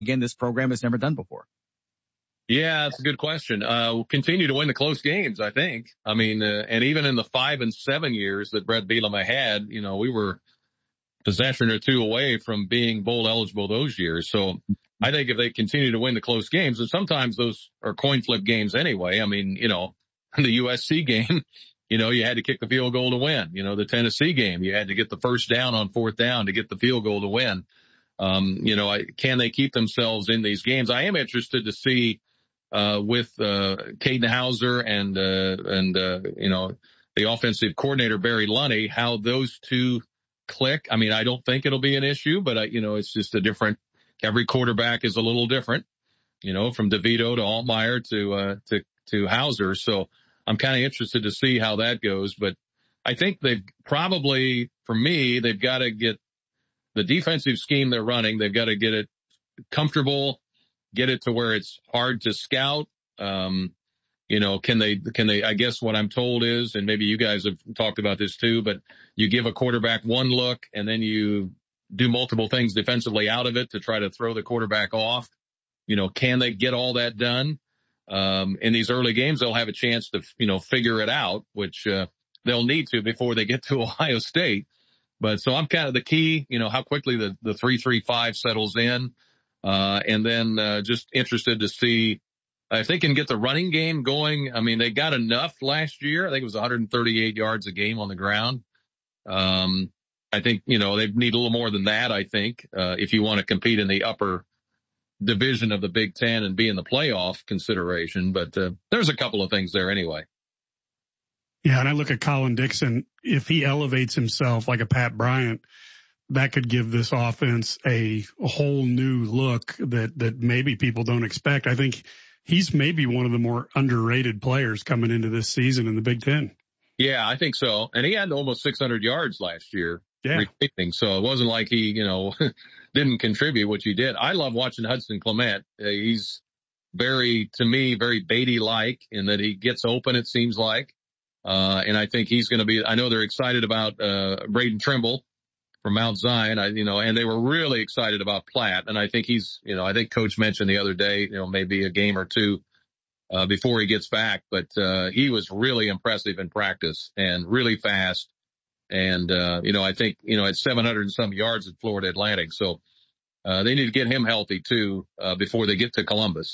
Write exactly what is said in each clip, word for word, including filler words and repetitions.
again, this program has never done before? Yeah, that's a good question. Uh, we'll continue to win the close games, I think. I mean, uh, and even in the five and seven years that Brett Bielema had, you know, we were possession or two away from being bowl eligible those years. So I think if they continue to win the close games, and sometimes those are coin flip games anyway. I mean, you know, the U S C game, you know, you had to kick the field goal to win. You know, the Tennessee game, you had to get the first down on fourth down to get the field goal to win. Um, you know, I, can they keep themselves in these games? I am interested to see, uh, with, uh, Caden Hauser and, uh, and, uh, you know, the offensive coordinator, Barry Lunney, how those two click. I mean, I don't think it'll be an issue, but I, you know, it's just a different, every quarterback is a little different, you know, from DeVito to Altmaier to, uh, to, to Hauser. So I'm kind of interested to see how that goes, but I think they've probably, for me, they've got to get the defensive scheme they're running. They've got to get it comfortable, get it to where it's hard to scout. Um, You know, can they, can they, I guess what I'm told is, and maybe you guys have talked about this too, but you give a quarterback one look and then you do multiple things defensively out of it to try to throw the quarterback off. You know, can they get all that done? Um, in these early games, they'll have a chance to, you know, figure it out, which, uh, they'll need to before they get to Ohio State. But so I'm kind of the key, you know, how quickly the, the three three five settles in. Uh, and then, uh, just interested to see, if they can get the running game going. I mean, they got enough last year. I think it was one hundred thirty-eight yards a game on the ground. Um, I think, you know, they need a little more than that, I think, uh, if you want to compete in the upper division of the Big Ten and be in the playoff consideration. But, uh, there's a couple of things there anyway. Yeah. And I look at Colin Dixon. If he elevates himself like a Pat Bryant, that could give this offense a, a whole new look that, that maybe people don't expect. I think he's maybe one of the more underrated players coming into this season in the Big Ten. Yeah, I think so. And he had almost six hundred yards last year. Yeah. Receiving, so it wasn't like he, you know, didn't contribute, which he did. I love watching Hudson Clement. Uh, he's very, to me, very Beatty-like in that he gets open, it seems like. Uh, and I think he's going to be, I know they're excited about, uh, Braden Trimble from Mount Zion. I, you know, and they were really excited about Platt. And I think he's, you know, I think Coach mentioned the other day, you know, maybe a game or two, uh, before he gets back, but, uh, he was really impressive in practice and really fast. And, uh, you know, I think, you know, at seven hundred and some yards at Florida Atlantic. So, uh, they need to get him healthy too, uh, before they get to Columbus.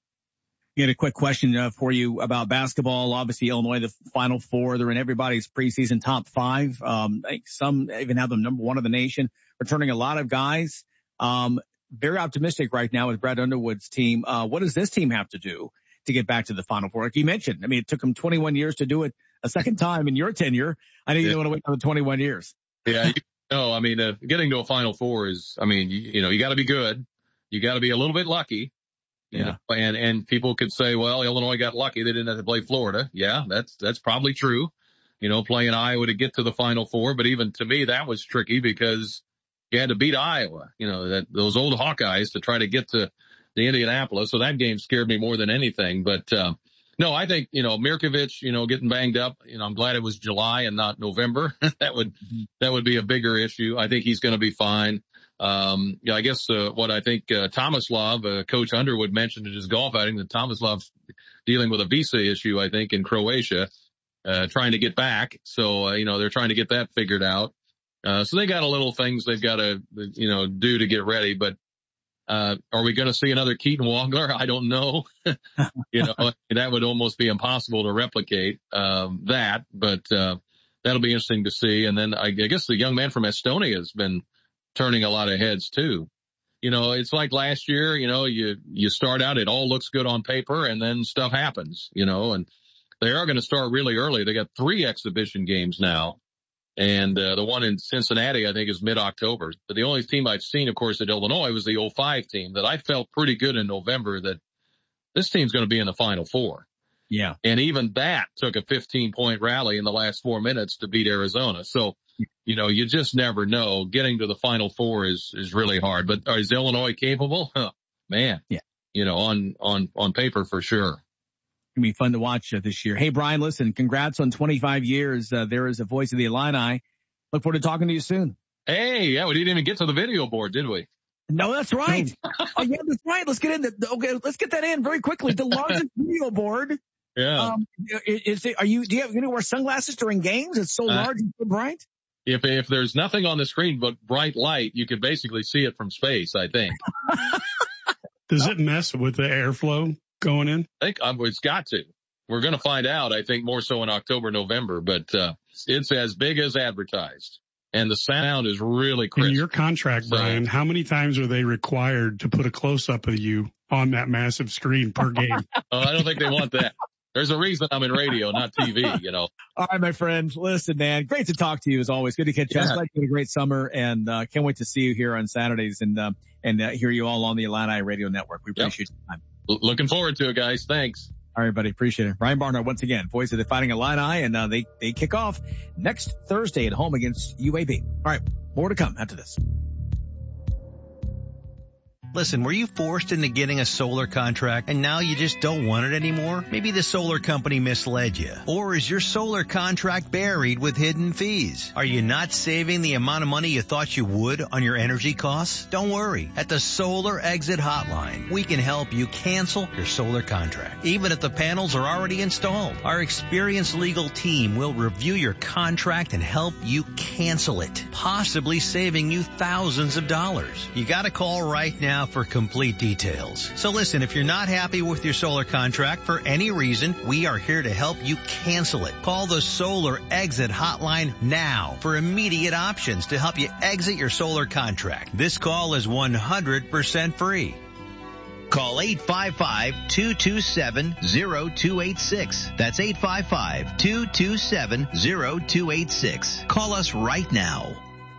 Get a quick question uh, for you about basketball. Obviously, Illinois, the Final Four, they're in everybody's preseason top five. Um, I think some even have them number one in the nation, returning a lot of guys. Um, very optimistic right now with Brad Underwood's team. Uh, what does this team have to do to get back to the Final Four? Like you mentioned, I mean, it took them twenty-one years to do it a second time in your tenure. I know you yeah. don't want to wait another twenty-one years. Yeah. You, no, I mean, uh, getting to a Final Four is, I mean, you, you know, you got to be good. You got to be a little bit lucky. You yeah. know, and, and people could say, well, Illinois got lucky. They didn't have to play Florida. Yeah, that's, that's probably true. You know, playing Iowa to get to the Final Four. But even to me, that was tricky because you had to beat Iowa, you know, that those old Hawkeyes to try to get to the Indianapolis. So that game scared me more than anything. But, uh, no, I think, you know, Mirkovic, you know, getting banged up, you know, I'm glad it was July and not November. that would, that would be a bigger issue. I think he's going to be fine. Um, yeah, I guess, uh, what I think, uh, Tomislav, uh, Coach Underwood mentioned in his golf outing that Tomislav's dealing with a visa issue, I think, in Croatia, uh, trying to get back. So, uh, you know, they're trying to get that figured out. Uh, so they got a little things they've got to, you know, do to get ready. But, uh, are we going to see another Keaton Wongler? I don't know. you know, that would almost be impossible to replicate, um, that, but, uh, that'll be interesting to see. And then I, I guess the young man from Estonia has been turning a lot of heads too. You know, it's like last year, you know, you, you start out, it all looks good on paper and then stuff happens, you know, and they are going to start really early. They got three exhibition games now. And, uh, the one in Cincinnati, I think is mid-October. But the only team I've seen, of course, at Illinois was the oh five team that I felt pretty good in November that this team's going to be in the Final Four. Yeah. And even that took a fifteen point rally in the last four minutes to beat Arizona. So, you know, you just never know. Getting to the Final Four is, is really hard. But is Illinois capable? Huh, man. Yeah. You know, on, on, on paper for sure. It's going to be fun to watch uh, this year. Hey, Brian, listen, congrats on twenty-five years. Uh, there is a voice of the Illini. Look forward to talking to you soon. Hey, yeah, we didn't even get to the video board, did we? No, that's right. Oh, yeah, that's right. Let's get in the, okay, let's get that in very quickly. The largest video board. Yeah. Um, is it, are you, do you have, you know, wear sunglasses during games? It's so Uh, large and so bright. If, if there's nothing on the screen but bright light, you could basically see it from space, I think. Does it mess with the airflow going in? I think um, it's got to. We're going to find out, I think, more so in October, November, but uh, it's as big as advertised. And the sound is really crisp. In your contract, So- Brian, how many times are they required to put a close-up of you on that massive screen per game? Oh, I don't think they want that. There's a reason I'm in radio, not T V, you know. All right, my friend. Listen, man, great to talk to you as always. Good to catch up. Yeah. Glad you had a great summer, and uh, can't wait to see you here on Saturdays and uh, and uh, hear you all on the Illini Radio Network. We Yep. appreciate your time. L- looking forward to it, guys. Thanks. All right, buddy. Appreciate it. Brian Barnhart once again, voice of the Fighting Illini, and uh, they they kick off next Thursday at home against U A B. All right, more to come after this. Listen, were you forced into getting a solar contract and now you just don't want it anymore? Maybe the solar company misled you. Or is your solar contract buried with hidden fees? Are you not saving the amount of money you thought you would on your energy costs? Don't worry. At the Solar Exit Hotline, we can help you cancel your solar contract, even if the panels are already installed. Our experienced legal team will review your contract and help you cancel it, possibly saving you thousands of dollars. You gotta call right now for complete details. So listen, if you're not happy with your solar contract for any reason, we are here to help you cancel it. Call the Solar Exit Hotline now for immediate options to help you exit your solar contract. This call is one hundred percent free. Call eight five five, two two seven, zero two eight six. That's eight five five, two two seven, zero two eight six. Call us right now.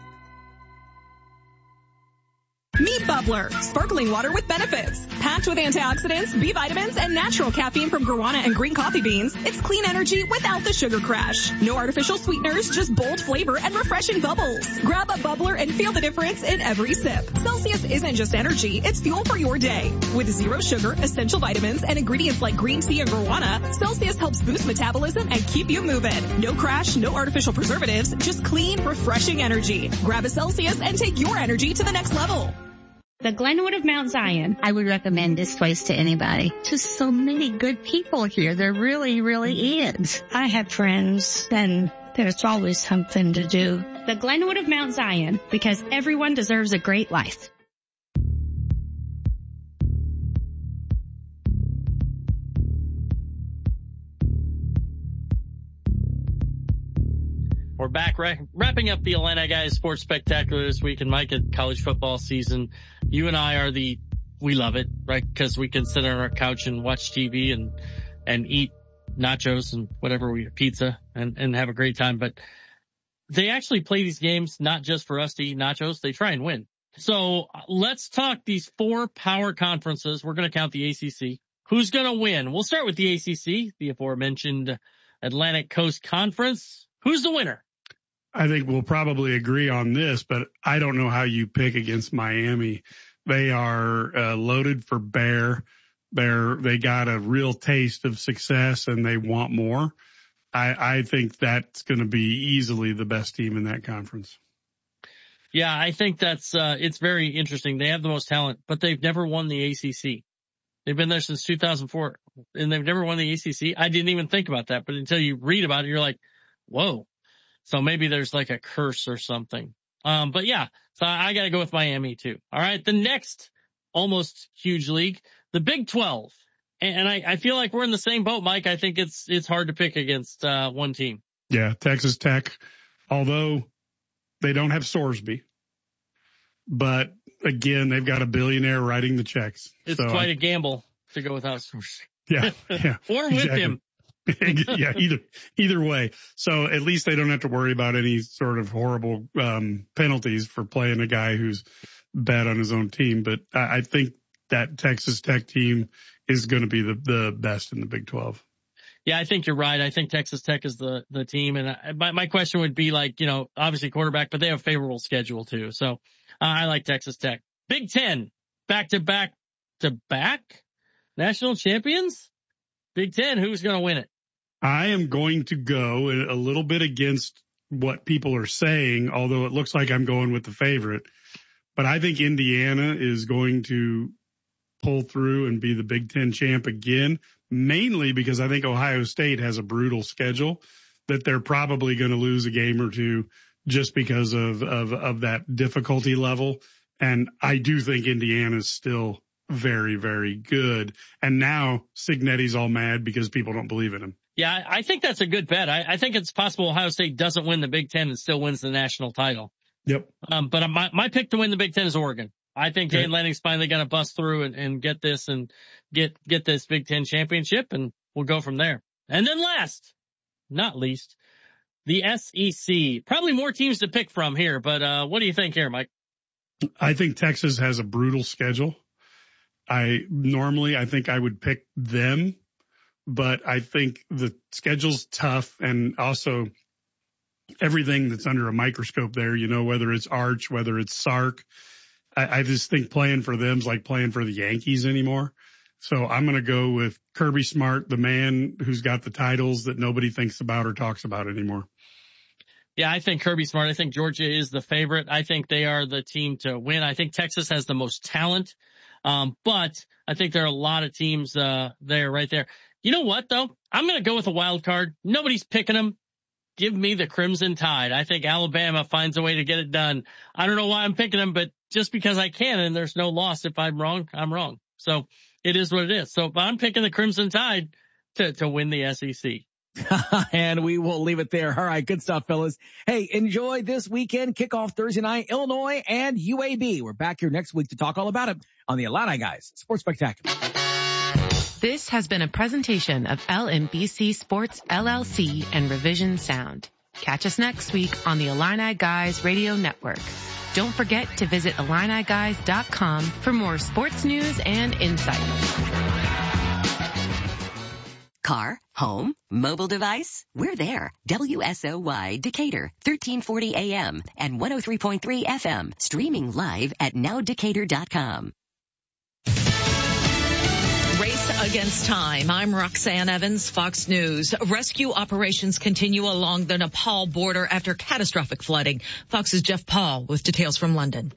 Meet Bubbler, sparkling water with benefits. Packed with antioxidants, B vitamins, and natural caffeine from guarana and green coffee beans, it's clean energy without the sugar crash. No artificial sweeteners, just bold flavor and refreshing bubbles. Grab a Bubbler and feel the difference in every sip. Celsius isn't just energy, it's fuel for your day. With zero sugar, essential vitamins, and ingredients like green tea and guarana, Celsius helps boost metabolism and keep you moving. No crash, no artificial preservatives, just clean, refreshing energy. Grab a Celsius and take your energy to the next level. The Glenwood of Mount Zion. I would recommend this place to anybody. Just so many good people here. There really, really is. I have friends, and there's always something to do. The Glenwood of Mount Zion, because everyone deserves a great life. We're back ra- wrapping up the Illini Guys Sports Spectacular this week, and Mike, at college football season. You and I are the, we love it, right? Because we can sit on our couch and watch T V and, and eat nachos and whatever we, pizza and, and have a great time. But they actually play these games not just for us to eat nachos. They try and win. So let's talk these four power conferences. We're going to count the A C C. Who's going to win? We'll start with the A C C, the aforementioned Atlantic Coast Conference. Who's the winner? I think we'll probably agree on this, but I don't know how you pick against Miami. They are uh, loaded for bear. They're, they got a real taste of success and they want more. I, I think that's going to be easily the best team in that conference. Yeah, I think that's, uh, it's very interesting. They have the most talent, but they've never won the A C C. They've been there since two thousand four and they've never won the A C C. I didn't even think about that, but until you read about it, you're like, whoa. So maybe there's like a curse or something. Um, but yeah, so I got to go with Miami too. All right. The next almost huge league, the Big twelve. And I, I feel like we're in the same boat, Mike. I think it's, it's hard to pick against, uh, one team. Yeah. Texas Tech, although they don't have Sorsby, but again, they've got a billionaire writing the checks. It's so quite I, a gamble to go without Sorsby. Yeah. Yeah. Or with exactly. him. Yeah, either either way. So at least they don't have to worry about any sort of horrible um penalties for playing a guy who's bad on his own team. But I, I think that Texas Tech team is going to be the, the best in the Big twelve. Yeah, I think you're right. I think Texas Tech is the, the team. And I, my, my question would be like, you know, obviously quarterback, but they have a favorable schedule too. So uh, I like Texas Tech. Big Ten, back to back to back national champions. Big Ten, who's going to win it? I am going to go a little bit against what people are saying, although it looks like I'm going with the favorite. but I think Indiana is going to pull through and be the Big Ten champ again, mainly because I think Ohio State has a brutal schedule that they're probably going to lose a game or two just because of, of, of that difficulty level. And I do think Indiana's still very, very good. And now Cignetti's all mad because people don't believe in him. Yeah, I think that's a good bet. I, I think it's possible Ohio State doesn't win the Big Ten and still wins the national title. Yep. Um, but my, my pick to win the Big Ten is Oregon. I think Okay. Jane Lanning's finally going to bust through and, and get this and get, get this Big Ten championship, and we'll go from there. And then last, not least, the S E C. Probably more teams to pick from here, but, uh, what do you think here, Mike? I think Texas has a brutal schedule. I normally, I think I would pick them, but I think the schedule's tough, and also everything that's under a microscope there, you know, whether it's Arch, whether it's Sark. I, I just think playing for them is like playing for the Yankees anymore. So I'm going to go with Kirby Smart, the man who's got the titles that nobody thinks about or talks about anymore. Yeah, I think Kirby Smart. I think Georgia is the favorite. I think they are the team to win. I think Texas has the most talent. Um, but I think there are a lot of teams, uh, there, right there. You know what though? I'm going to go with a wild card. Nobody's picking them. Give me the Crimson Tide. I think Alabama finds a way to get it done. I don't know why I'm picking them, but just because I can, and there's no loss. If I'm wrong, I'm wrong. So it is what it is. So but I'm picking the Crimson Tide to, to win the S E C. And we will leave it there. All right. Good stuff, fellas. Hey, enjoy this weekend. Kickoff Thursday night, Illinois and U A B. We're back here next week to talk all about it on the Illini Guys Sports Spectacular. This has been a presentation of L M B C Sports L L C and Revision Sound. Catch us next week on the Illini Guys Radio Network. Don't forget to visit Illini Guys dot com for more sports news and insights. Car, home, mobile device, we're there. W S O Y Decatur, thirteen forty A M and one oh three point three F M, streaming live at now decatur dot com. Race against time. I'm Roxanne Evans, Fox News. Rescue operations continue along the Nepal border after catastrophic flooding. Fox's Jeff Paul with details from London.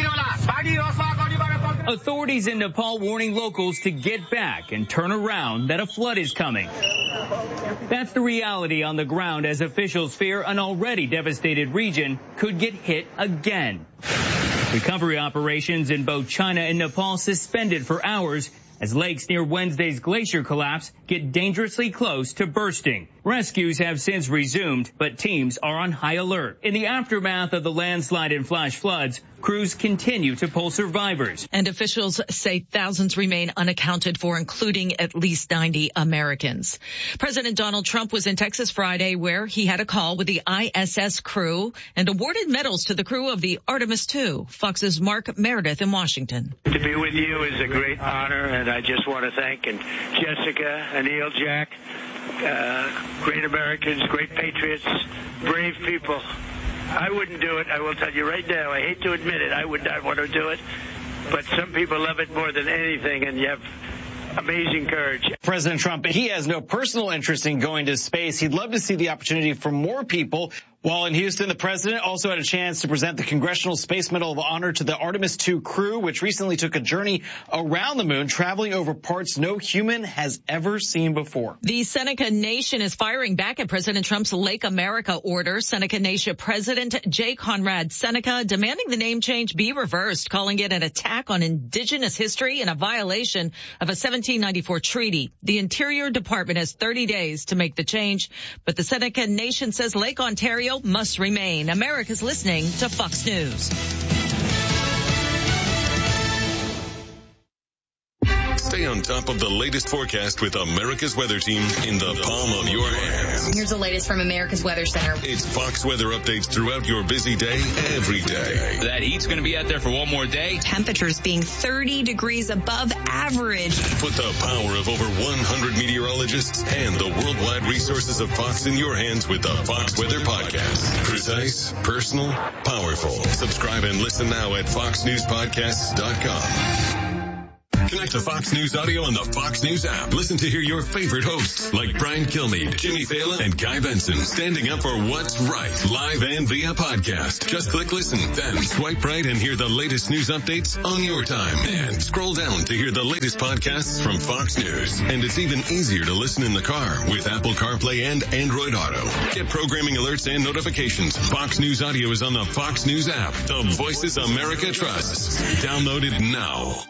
Authorities in Nepal warning locals to get back and turn around, that a flood is coming. That's the reality on the ground as officials fear an already devastated region could get hit again. Recovery operations in both China and Nepal suspended for hours as lakes near Wednesday's glacier collapse get dangerously close to bursting. Rescues have since resumed, but teams are on high alert. In the aftermath of the landslide and flash floods, crews continue to pull survivors. And officials say thousands remain unaccounted for, including at least ninety Americans. President Donald Trump was in Texas Friday, where he had a call with the I S S crew and awarded medals to the crew of the Artemis two. Fox's Mark Meredith in Washington. To be with you is a great honor, and I just want to thank and Jessica, Anil, Jack, uh, great Americans, great patriots, brave people. I wouldn't do it. I will tell you right now. I hate to admit it. I would not want to do it. But some people love it more than anything, and you have amazing courage. President Trump, he has no personal interest in going to space. He'd love to see the opportunity for more people. While in Houston, the president also had a chance to present the Congressional Space Medal of Honor to the Artemis two crew, which recently took a journey around the moon, traveling over parts no human has ever seen before. The Seneca Nation is firing back at President Trump's Lake America order. Seneca Nation President J. Conrad Seneca demanding the name change be reversed, calling it an attack on indigenous history and a violation of a seventeen ninety-four treaty. The Interior Department has thirty days to make the change, but the Seneca Nation says Lake Ontario must remain. America's listening to Fox News. Stay on top of the latest forecast with America's Weather Team in the palm of your hands. Here's the latest from America's Weather Center. It's Fox weather updates throughout your busy day, every day. That heat's going to be out there for one more day. Temperatures being thirty degrees above average. Put the power of over one hundred meteorologists and the worldwide resources of Fox in your hands with the Fox Weather Podcast. Precise, personal, powerful. Subscribe and listen now at fox news podcasts dot com. Connect to Fox News Audio on the Fox News app. Listen to hear your favorite hosts like Brian Kilmeade, Jimmy Fallon, and Guy Benson standing up for what's right, live and via podcast. Just click listen, then swipe right and hear the latest news updates on your time. And scroll down to hear the latest podcasts from Fox News. And it's even easier to listen in the car with Apple CarPlay and Android Auto. Get programming alerts and notifications. Fox News Audio is on the Fox News app. The Voices America trusts. Download it now.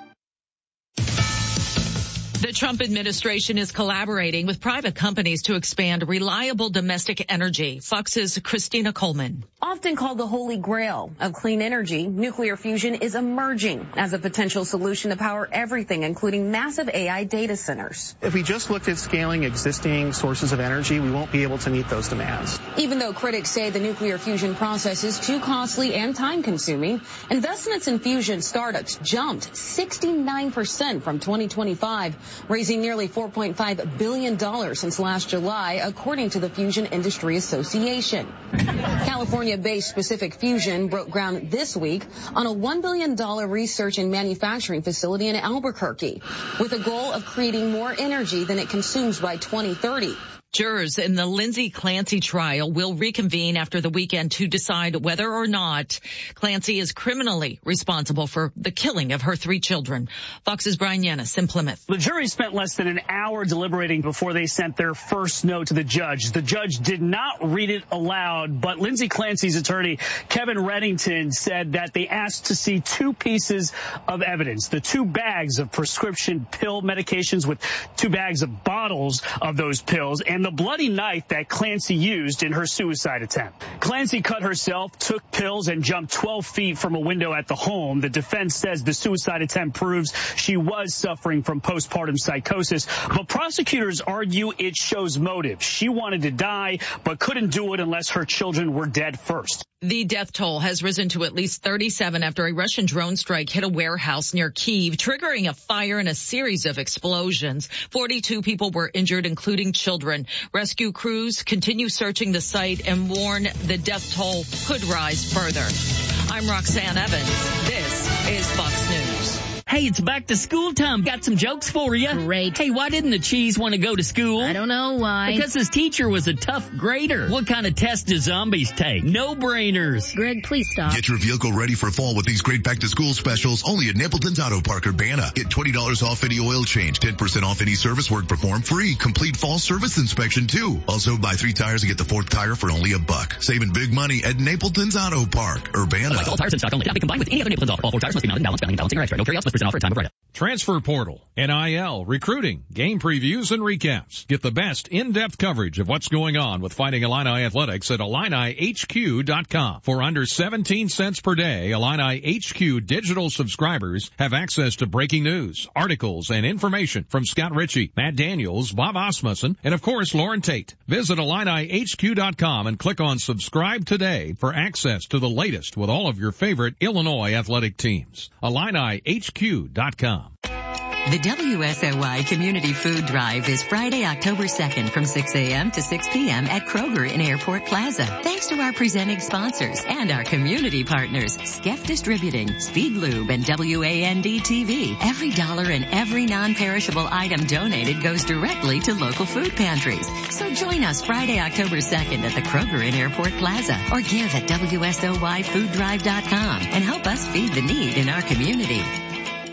The Trump administration is collaborating with private companies to expand reliable domestic energy. Fox's Christina Coleman. Often called the holy grail of clean energy, nuclear fusion is emerging as a potential solution to power everything, including massive A I data centers. If we just looked at scaling existing sources of energy, we won't be able to meet those demands. Even though critics say the nuclear fusion process is too costly and time-consuming, investments in fusion startups jumped sixty-nine percent from twenty twenty-five, raising nearly four point five billion dollars since last July, according to the Fusion Industry Association. California-based Pacific Fusion broke ground this week on a one billion dollars research and manufacturing facility in Albuquerque, with a goal of creating more energy than it consumes by twenty thirty. Jurors in the Lindsay Clancy trial will reconvene after the weekend to decide whether or not Clancy is criminally responsible for the killing of her three children. Fox's Brian Yanis in Plymouth. The jury spent less than an hour deliberating before they sent their first note to the judge. The judge did not read it aloud, but Lindsay Clancy's attorney, Kevin Reddington, said that they asked to see two pieces of evidence. The two bags of prescription pill medications with two bags of bottles of those pills, and the bloody knife that Clancy used in her suicide attempt. Clancy cut herself, took pills, and jumped twelve feet from a window at the home. The defense says the suicide attempt proves she was suffering from postpartum psychosis, but prosecutors argue it shows motive. She wanted to die, but couldn't do it unless her children were dead first. The death toll has risen to at least thirty-seven after a Russian drone strike hit a warehouse near Kyiv, triggering a fire and a series of explosions. forty-two people were injured, including children. Rescue crews continue searching the site and warn the death toll could rise further. I'm Roxanne Evans. This is Fox News. Hey, it's back to school time. Got some jokes for you. Great. Hey, why didn't the cheese want to go to school? I don't know why. Because his teacher was a tough grader. What kind of test do zombies take? No brainers. Greg, please stop. Get your vehicle ready for fall with these great back-to-school specials only at Napleton's Auto Park Urbana. Get twenty dollars off any oil change, ten percent off any service work performed, free. Complete fall service inspection, too. Also, buy three tires and get the fourth tire for only a buck. Saving big money at Napleton's Auto Park Urbana. All tires in stock only. Cannot be combined with any other Napleton's off. All four tires must be mounted, balanced, balancing, balancing, or extra. No carry-outs must present offer at time of write-up. Transfer portal, N I L, recruiting, game previews, and recaps. Get the best in-depth coverage of what's going on with Fighting Illini Athletics at Illini H Q dot com. For under seventeen cents per day, Illini H Q digital subscribers have access to breaking news, articles, and information from Scott Ritchie, Matt Daniels, Bob Osmussen, and of course, Lauren Tate. Visit Illini H Q dot com and click on subscribe today for access to the latest with all of your favorite Illinois athletic teams. Illini H Q dot com. The W S O Y Community Food Drive is Friday, October second from six a.m. to six p.m. at Kroger in Airport Plaza. Thanks to our presenting sponsors and our community partners, Skeff Distributing, Speed Lube, and W A N D T V. Every dollar and every non-perishable item donated goes directly to local food pantries. So join us Friday, October second at the Kroger in Airport Plaza or give at W S O Y food drive dot com and help us feed the need in our community.